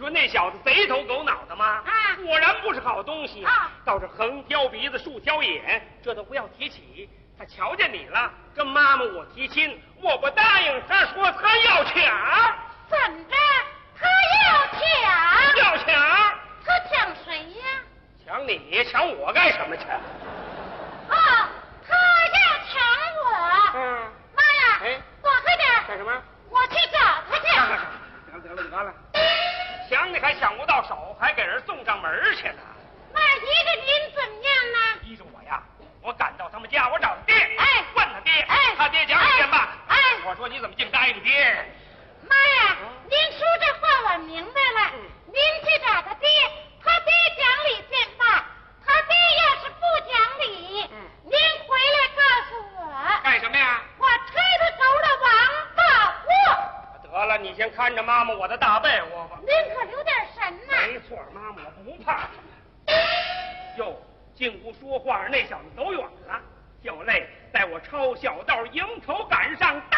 说那小子贼头狗脑的吗？ 啊， 果然不是好东西啊！ 倒是横挑鼻子竖挑眼，这都不要提起。他瞧见你了，跟妈妈我提亲，我不答应，他说他要抢。 怎着？他要抢？ 要抢？ 他抢谁呀？ 抢你？抢我干什么去？ 哦，他要抢我。 嗯。 妈呀！ 哎， 躲开点！ 干什么？ 我去找他去。 得了，抢你还抢不到手，还给人送上门去呢。 那依着您怎么样呢？ 依着我呀，我赶到他们家，我找他爹， 哎， 问他爹， 哎， 他爹讲理去吧。 哎， 我说你怎么净答应爹？ 妈呀，您说这话我明白了。您去找他爹，他爹讲理见罢。他爹要是不讲理，您回来告诉我。 干什么呀？ 我推他头的王八货。 得了，你先看着妈妈我的大被窝吧。 您可留点神呐。 没错，妈妈我不怕。哟，竟不说话，那小子走远了。小泪带我抄小道，迎头赶上，呆！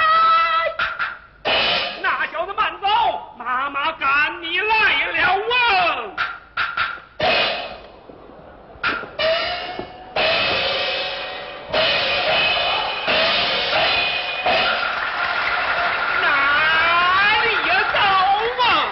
那小子慢走，妈妈赶你来了啊！哪里呀走啊！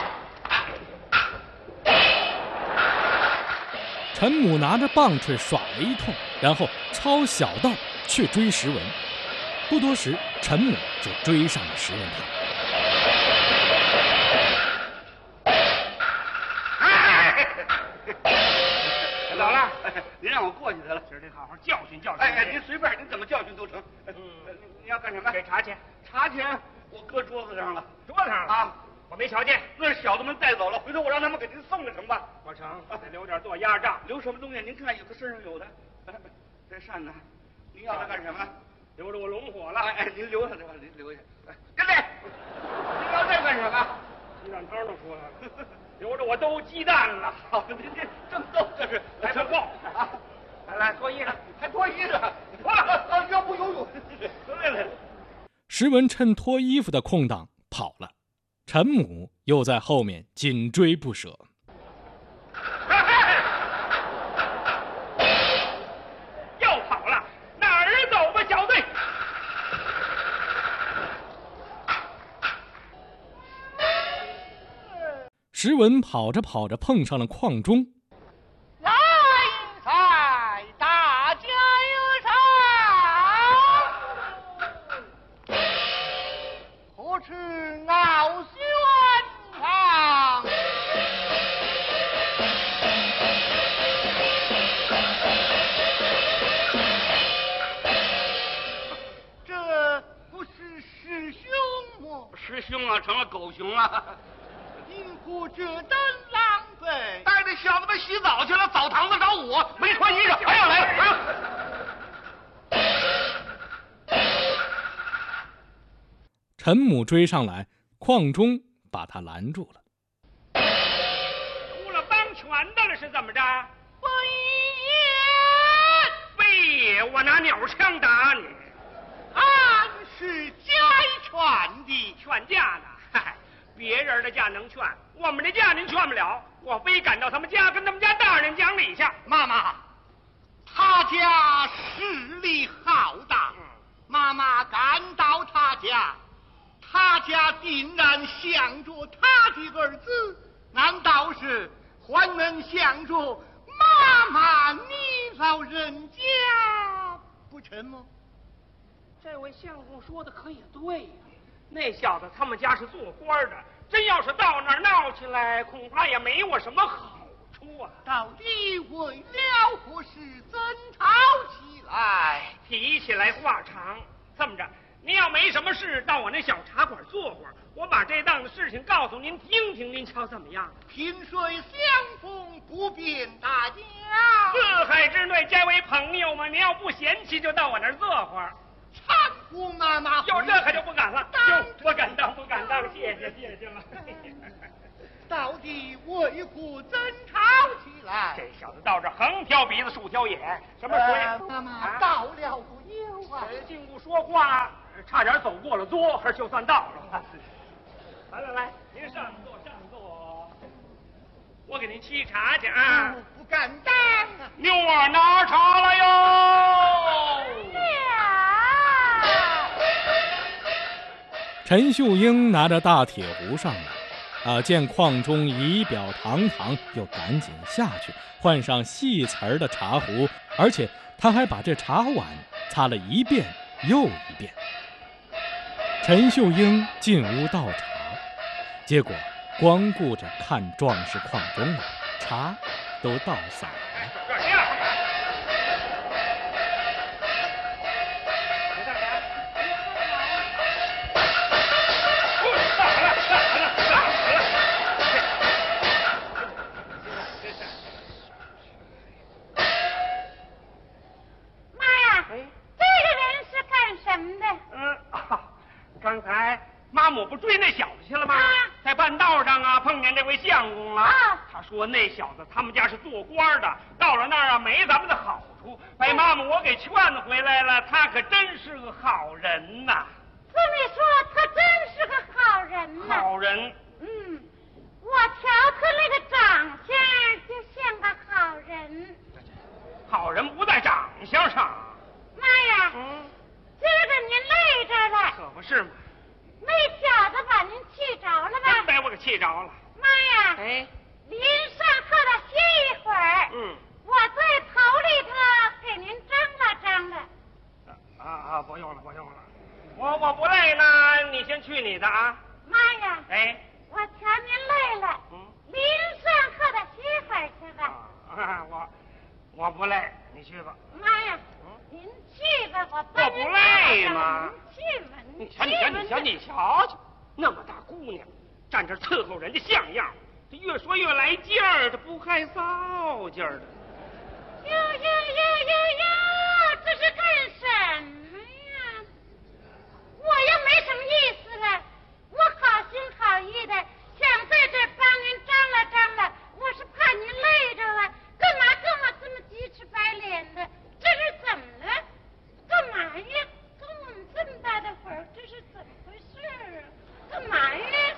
陈母拿着棒槌耍了一通，然后抄小道去追石文。不多时，陈母就追上了石文堂。 老了， 您让我过去得了， 今儿得好好教训教训。 哎，您随便，您怎么教训都成。您要干什么？ 给茶钱。 茶钱我搁桌子上了。 桌子上了啊？ 我没瞧见。 那是小子们带走了，回头我让他们给您送了成吧？ 我成，得留点做压账。 留什么东西？您看，有的身上有的。这扇呢？您要它干什么？ 留着我拢火了。 哎，您留下这吧，您留下。跟来，您要这干什么？ 鸡蛋汤都出来了，留着我兜鸡蛋了。 好，您正逗这是， 来份报啊！来脱衣裳， 还脱衣裳？啊，要不游泳？来。 石文趁脱衣服的空档跑了，陈母又在后面紧追不舍。 又跑了，哪儿走吧，小队？ 石文跑着跑着碰上了邝忠。 来赛，大家有赏，何处傲轩堂？这不是师兄吗？ 师兄啊，成了狗熊了。 因故这等狼狈， 带着小子们洗澡去了，澡堂子找我，没穿衣裳，还要来了，还要。 陈母追上来，邝忠把他拦住了。 出了帮拳的了是怎么着？ 非非我拿鸟枪打你， 俺是家劝的， 劝架呢？嗨，别人的架能劝，我们的架您劝不了。我非赶到他们家，跟他们家大人讲理去。 妈妈，他家势力浩大，妈妈赶到他家，他家竟然想着他几个儿子，难道是还能想着妈妈你老人家不成吗？ 这位相公说的可也对呀、那小子他们家是做官的，真要是到那儿闹起来，恐怕也没我什么好处啊。 到底为了何事争吵起来？ 提起来话长，这么着，您要没什么事，到我那小茶馆坐会儿，我把这档子事情告诉您听听，您瞧怎么样？ 萍水相逢不便大家， 四海之内皆为朋友嘛，您要不嫌弃，就到我那儿坐会儿。 搀扶妈妈。 哟，这可就不敢了。哟，不敢当，不敢当，谢谢了。 到底为何争吵起来？ 这小子到这横挑鼻子竖挑眼，什么鬼？ 妈妈到了不忧啊！ 竟不说话，差点走过了桌，就算到了。来，您上座，上座。 我给您沏茶去啊。 不敢当啊！ 妞儿拿茶来哟。 陈秀英拿着大铁壶上来，见邝中仪表堂堂，又赶紧下去换上细瓷的茶壶，而且他还把这茶碗擦了一遍又一遍。陈秀英进屋倒茶，结果光顾着看壮士邝中了，茶都倒洒了。 刚才妈母不追那小子去了吗？在半道上啊，碰见这位相公了。他说那小子他们家是做官的，到了那儿啊没咱们的好处，把妈母我给劝回来了。他可真是个好人呐。 这么说，他真是个好人呐。 好人。 我瞧他那个长相就像个好人。 好人不在长相上。 妈呀！今儿个您累着了。 可不是嘛。 那小子把您气着了吧？ 真把我给气着了。 妈呀！您上课了歇一会儿。我在头里头给您张罗张罗。 不用了，不用了。我不累呢，你先去你的啊。 妈呀！我瞧您累了。您上课了歇会儿去吧。 我不累，你去吧。 妈呀！您去吧，我帮您。 我不累吗？ 您去吧， 你瞧瞧，那么大姑娘，站这伺候人家像样，这越说越来劲儿，这不害臊劲儿的。 哟，这是干什么呀？我又没什么意思了，我好心好意的想在这帮您张罗张罗，我是怕您累着了，干嘛跟我这么鸡翅白脸的？这是怎么了？干嘛呀？跟我们这么大的会儿，这是怎么回事啊？干嘛呀？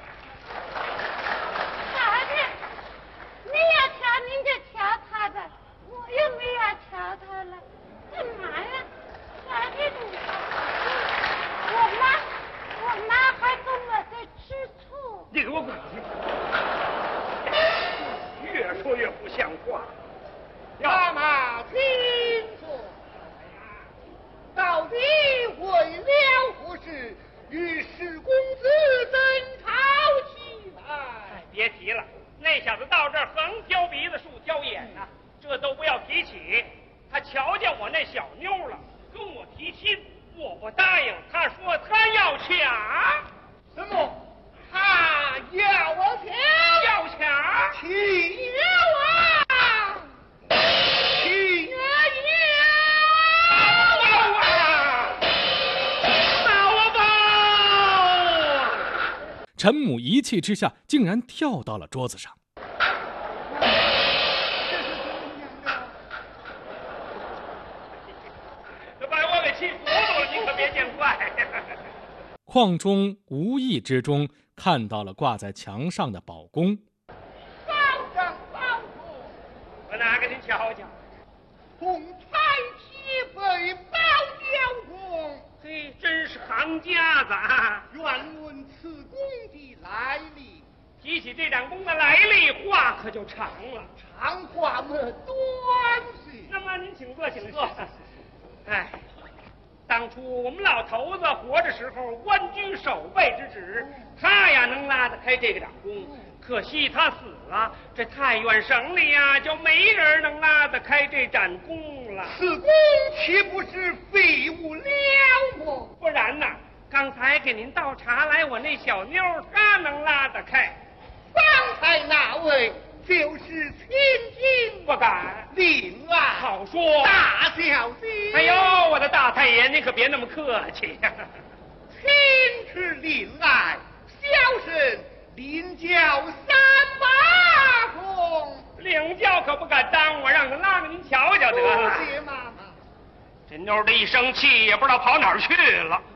瞧瞧，您要瞧您就瞧他吧，我又没要瞧他了，干嘛呀？瞧瞧你，我妈还跟我在吃醋。 你给我滚去！越说越不像话。 妈妈，请坐。到底为了何事与史公子争吵起来？ 别提了，那小子到这儿横挑鼻子竖挑眼呐，这都不要提起。他瞧见我那小妞了，跟我提亲，我不答应，他说他要抢。 什么？他要我抢？ 要抢？ 起了啊！ 陈母一气之下，竟然跳到了桌子上。 这把我给气糊涂了，你可别见怪。 邝中无意之中看到了挂在墙上的宝弓。 我拿给您瞧瞧。 红彩旗飞宝雕弓， 嘿，真是行家子啊！ 愿问此弓的来历。 提起这盏弓的来历，话可就长了。 长话么短些。 那么您请坐，请坐。哎，当初我们老头子活着时候，官居守备之职，他呀能拉得开这个掌弓。可惜他死了，这太原省里呀就没人能拉得开这盏弓了。 此弓岂不是废物了么？ 不然呐，刚才给您倒茶来，我那小妞她能拉得开。 方才那位就是千金， 不敢。 令爱好说， 大小姐。 哎呦，我的大太爷，您可别那么客气呀。 亲是令爱，小生领教三把弓。 领教可不敢当，我让他拉给您瞧瞧得了。 谢妈妈。 这妞儿的一生气，也不知道跑哪儿去了。